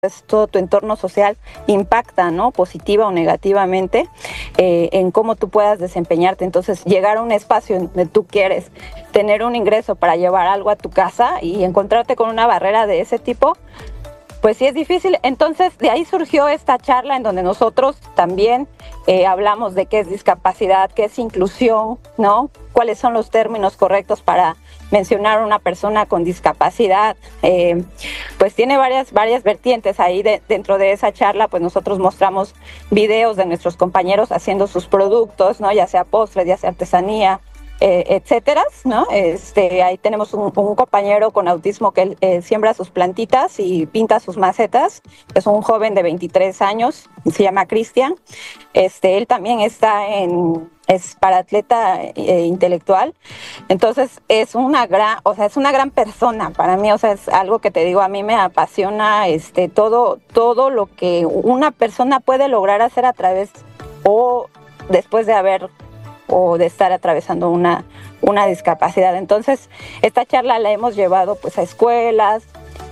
todo tu entorno social impacta, ¿no? Positiva o negativamente en cómo tú puedas desempeñarte. Entonces, llegar a un espacio en donde tú quieres tener un ingreso para llevar algo a tu casa y encontrarte con una barrera de ese tipo, pues sí es difícil. Entonces, de ahí surgió esta charla en donde nosotros también hablamos de qué es discapacidad, qué es inclusión, ¿no? Cuáles son los términos correctos para mencionar a una persona con discapacidad. Pues tiene varias vertientes ahí dentro de esa charla. Pues nosotros mostramos videos de nuestros compañeros haciendo sus productos, ¿no? Ya sea postres, ya sea artesanía, etcétera, ¿no? Ahí tenemos un compañero con autismo que siembra sus plantitas y pinta sus macetas. Es un joven de 23 años, se llama Cristian. Él también es para atleta intelectual. Entonces es una gran persona para mí. O sea, es algo que te digo, a mí me apasiona todo lo que una persona puede lograr hacer a través o después de estar atravesando una discapacidad. Entonces, esta charla la hemos llevado pues a escuelas,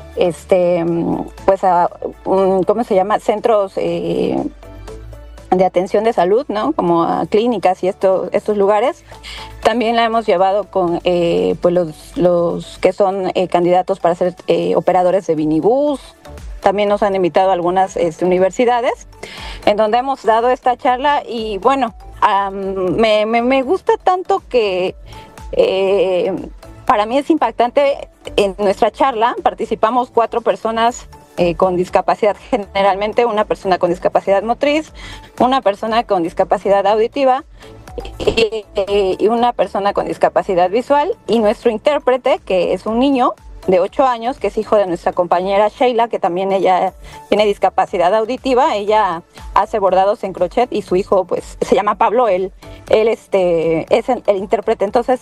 pues a ¿cómo se llama? Centros de atención de salud, ¿no? Como a clínicas y estos lugares. También la hemos llevado con pues los que son candidatos para ser operadores de minibús. También nos han invitado a algunas universidades en donde hemos dado esta charla y bueno, me gusta tanto que para mí es impactante. En nuestra charla participamos 4 personas con discapacidad, generalmente una persona con discapacidad motriz, una persona con discapacidad auditiva y una persona con discapacidad visual, y nuestro intérprete, que es un niño de 8 años, que es hijo de nuestra compañera Sheila, que también ella tiene discapacidad auditiva. Ella hace bordados en crochet y su hijo pues se llama Pablo. Él es el intérprete. Entonces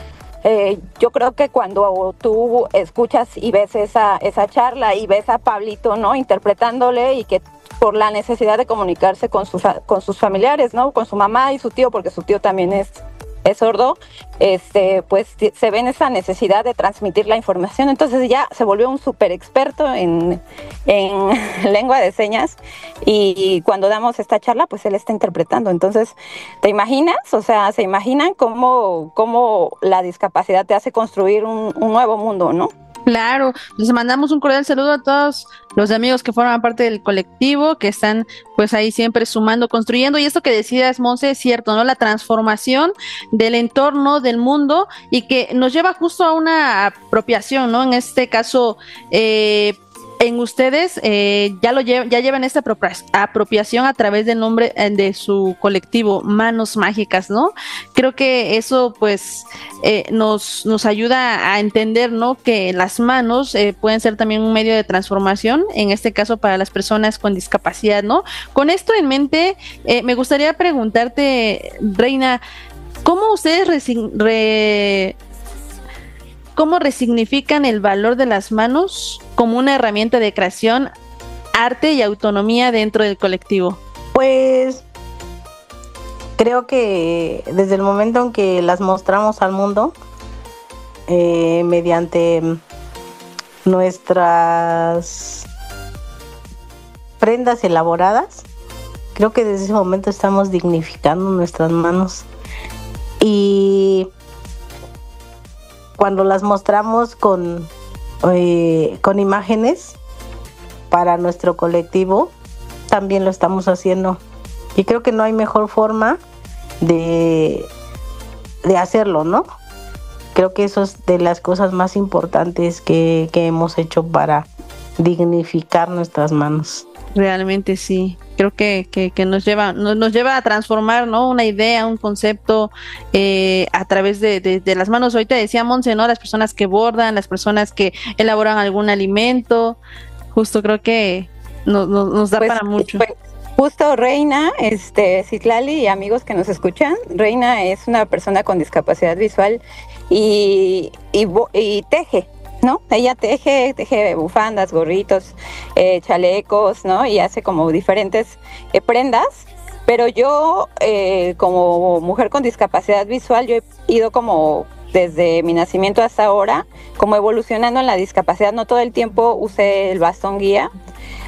yo creo que cuando tú escuchas y ves esa charla y ves a Pablito, ¿no? Interpretándole, y que por la necesidad de comunicarse con sus familiares, ¿no? Con su mamá y su tío, porque su tío también es sordo, pues se ve en esa necesidad de transmitir la información. Entonces ya se volvió un súper experto en lengua de señas, y cuando damos esta charla, pues él está interpretando. Entonces, ¿te imaginas? O sea, ¿se imaginan cómo la discapacidad te hace construir un nuevo mundo, ¿no? Claro, les mandamos un cordial saludo a todos los amigos que forman parte del colectivo, que están pues ahí siempre sumando, construyendo, y esto que decías, Monse, es cierto, ¿no? La transformación del entorno, del mundo, y que nos lleva justo a una apropiación, ¿no? En este caso, en ustedes ya llevan esta apropiación a través del nombre de su colectivo, Manos Mágicas, ¿no? Creo que eso pues nos ayuda a entender, ¿no? Que las manos pueden ser también un medio de transformación, en este caso para las personas con discapacidad, ¿no? Con esto en mente, me gustaría preguntarte, Reina, ¿cómo ustedes ¿cómo resignifican el valor de las manos como una herramienta de creación, arte y autonomía dentro del colectivo? Pues creo que desde el momento en que las mostramos al mundo, mediante nuestras prendas elaboradas, creo que desde ese momento estamos dignificando nuestras manos. Y cuando las mostramos con imágenes para nuestro colectivo, también lo estamos haciendo. Y creo que no hay mejor forma de hacerlo, ¿no? Creo que eso es de las cosas más importantes que hemos hecho para dignificar nuestras manos. Realmente sí, creo que nos lleva a transformar, ¿no? Una idea, un concepto a través de las manos. Ahorita decía Monse, ¿no? Las personas que bordan, las personas que elaboran algún alimento, justo creo que nos da para mucho. Pues, justo Reina, Citlali y amigos que nos escuchan, Reina es una persona con discapacidad visual y teje, ¿no? Ella teje bufandas, gorritos, chalecos, ¿no? Y hace como diferentes prendas. Pero yo, como mujer con discapacidad visual, yo he ido como desde mi nacimiento hasta ahora, como evolucionando en la discapacidad. No todo el tiempo usé el bastón guía.